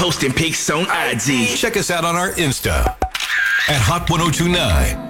posting pics on IG. Check us out on our Insta at Hot 1029.